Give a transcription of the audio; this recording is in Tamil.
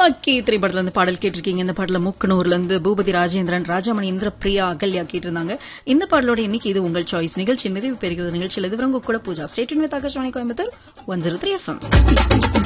துப்பாக்கி திரைப்படத்துல இருந்து பாடல் கேட்டிருக்கீங்க. இந்த பாடல முக்கனூர்ல இருந்து பூபதி ராஜேந்திரன், ராஜாமணி, இந்திரபிரியா, அகல்யா கேட்டிருந்தாங்க. இந்த பாடலோட இன்னைக்கு இது உங்கள் சாய்ஸ் நிகழ்ச்சி நிறைவு பெறுகிறது. நிகழ்ச்சியில் இது உங்க கூட Pooja. Stay tune with Akashvani Coimbatore 103 FM.